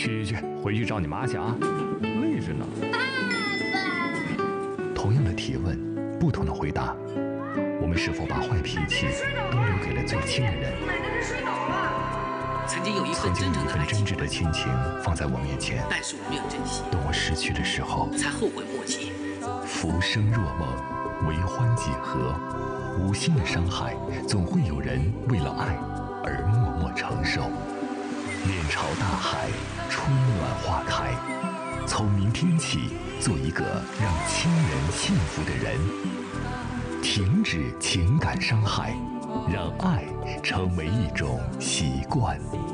去，回去找你妈去啊，累着呢。 爸爸。 同样的提问，不同的回答，我们是否把坏脾气都留给了最亲的人？ 奶奶这水倒了。 曾经有一份真挚的亲情放在我面前， 但是我没有珍惜。 等我失去的时候， 才后悔莫及。 浮生若梦，为欢几何？无心的伤害，总会有人为了爱而默默承受。面朝大海，春暖花开。从明天起，做一个让亲人幸福的人。停止情感伤害，让爱成为一种习惯。